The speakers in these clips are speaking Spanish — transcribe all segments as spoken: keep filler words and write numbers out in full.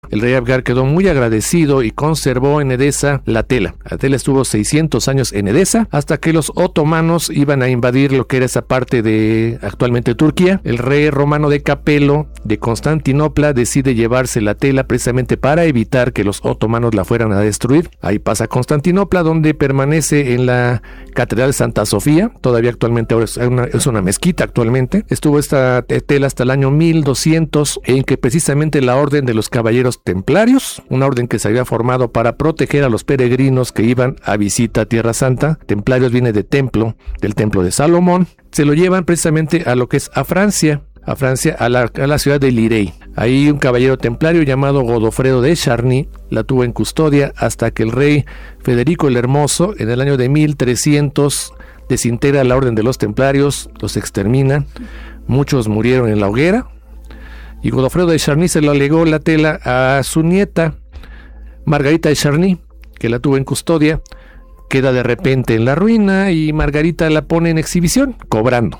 El rey Abgar quedó muy agradecido y conservó en Edesa la tela. La tela estuvo seiscientos años en Edesa hasta que los otomanos iban a invadir lo que era esa parte de actualmente Turquía. El rey romano de Capelo de Constantinopla decide llevarse la tela precisamente para evitar que los otomanos la fueran a destruir. Ahí pasa a Constantinopla, donde permanece en la Catedral de Santa Sofía. Todavía actualmente ahora es una, es una mezquita actualmente. Estuvo esta tela hasta el año mil doscientos, en que precisamente la Orden de los Caballeros Templarios, una orden que se había formado para proteger a los peregrinos que iban a visita a Tierra Santa. Templarios viene de templo, del templo de Salomón. Se lo llevan precisamente a lo que es a Francia, a Francia, a la, a la ciudad de Lirey. Ahí un caballero templario llamado Godofredo de Charny la tuvo en custodia hasta que el rey Federico el Hermoso, en el año de mil trescientos, desintegra la orden de los templarios, los extermina. Muchos murieron en la hoguera. Y Godofredo de Charny se lo legó la tela a su nieta, Margarita de Charny, que la tuvo en custodia. Queda de repente en la ruina y Margarita la pone en exhibición, cobrando.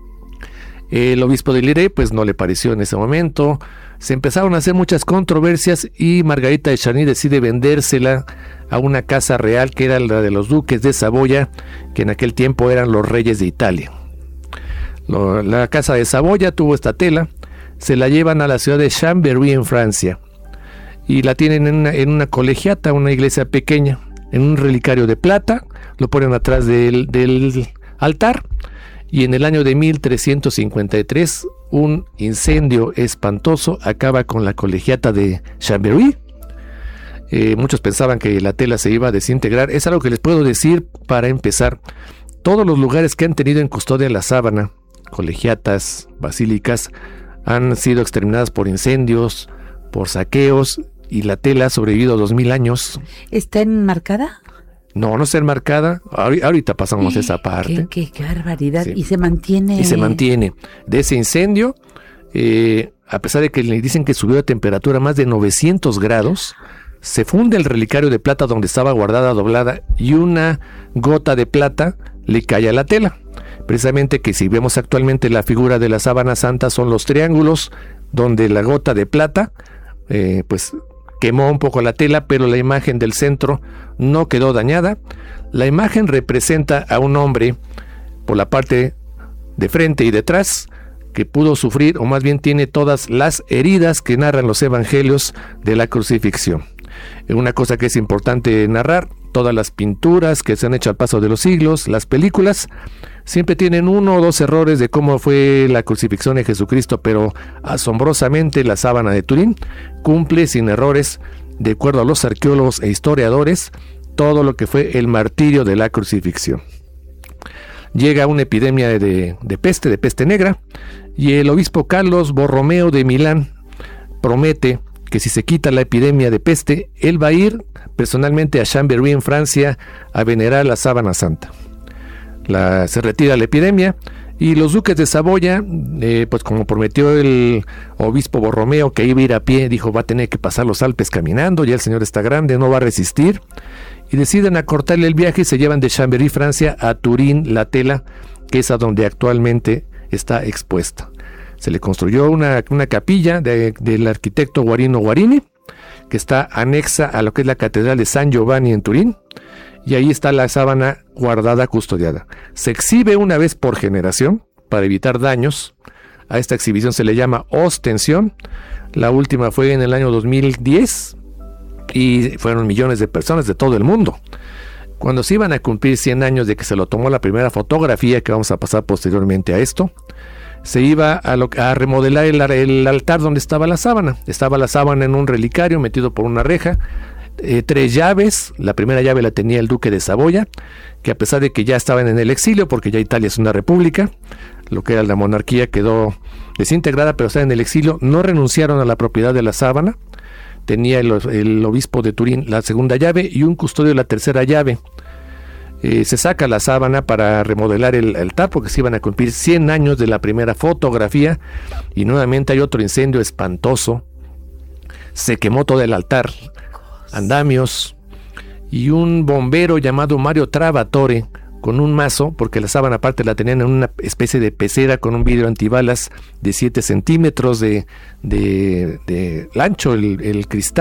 El obispo de Lirey pues no le pareció en ese momento. Se empezaron a hacer muchas controversias y Margarita de Charny decide vendérsela a una casa real que era la de los duques de Saboya, que en aquel tiempo eran los reyes de Italia. Lo, la casa de Saboya tuvo esta tela. Se la llevan a la ciudad de Chambéry en Francia y la tienen en una, en una colegiata, una iglesia pequeña, en un relicario de plata. Lo ponen atrás del, del altar y en el año de mil trescientos cincuenta y tres un incendio espantoso acaba con la colegiata de Chambéry. Eh, muchos pensaban que la tela se iba a desintegrar. Es algo que les puedo decir para empezar. Todos los lugares que han tenido en custodia la sábana, colegiatas, basílicas, han sido exterminadas por incendios, por saqueos, y la tela ha sobrevivido dos mil años. ¿Está enmarcada? No, no está enmarcada. Ahorita pasamos eh, esa parte. Qué, qué barbaridad. Sí. Y se mantiene. Y se mantiene. De ese incendio, eh, a pesar de que le dicen que subió de temperatura más de novecientos grados, se funde el relicario de plata donde estaba guardada doblada y una gota de plata le cae a la tela. Precisamente que si vemos actualmente la figura de la sábana santa son los triángulos donde la gota de plata eh, pues quemó un poco la tela, pero la imagen del centro no quedó dañada. La imagen representa a un hombre por la parte de frente y detrás que pudo sufrir, o más bien tiene todas las heridas que narran los evangelios de la crucifixión. Una cosa que es importante narrar: todas las pinturas que se han hecho al paso de los siglos, las películas, siempre tienen uno o dos errores de cómo fue la crucifixión de Jesucristo, pero asombrosamente la sábana de Turín cumple sin errores, de acuerdo a los arqueólogos e historiadores, todo lo que fue el martirio de la crucifixión. Llega una epidemia de, de peste, de peste negra, y el obispo Carlos Borromeo de Milán promete que si se quita la epidemia de peste, él va a ir personalmente a Chambéry en Francia a venerar la sábana santa. La, se retira la epidemia y los duques de Saboya, eh, pues como prometió el obispo Borromeo que iba a ir a pie, dijo: va a tener que pasar los Alpes caminando, ya el señor está grande, no va a resistir, y deciden acortarle el viaje y se llevan de Chambéry, Francia, a Turín la tela, que es a donde actualmente está expuesta. Se le construyó una, una capilla de, del arquitecto Guarino Guarini, que está anexa a lo que es la Catedral de San Giovanni en Turín, y ahí está la sábana guardada, custodiada. Se exhibe una vez por generación para evitar daños. A esta exhibición se le llama ostensión. La última fue en el año dos mil diez y fueron millones de personas de todo el mundo. Cuando se iban a cumplir cien años de que se lo tomó la primera fotografía, que vamos a pasar posteriormente a esto, se iba a, lo, a remodelar el, el altar donde estaba la sábana. Estaba la sábana en un relicario metido por una reja, eh, tres llaves. La primera llave la tenía el duque de Saboya, que a pesar de que ya estaban en el exilio, porque ya Italia es una república, lo que era la monarquía quedó desintegrada, pero estaban en el exilio, no renunciaron a la propiedad de la sábana. Tenía el, el obispo de Turín la segunda llave y un custodio la tercera llave. Eh, se saca la sábana para remodelar el altar porque se iban a cumplir cien años de la primera fotografía, y nuevamente hay otro incendio espantoso. Se quemó todo el altar, andamios, y un bombero llamado Mario Travatore con un mazo, porque la sábana aparte la tenían en una especie de pecera con un vidrio antibalas de siete centímetros de, de, de ancho, el, el cristal.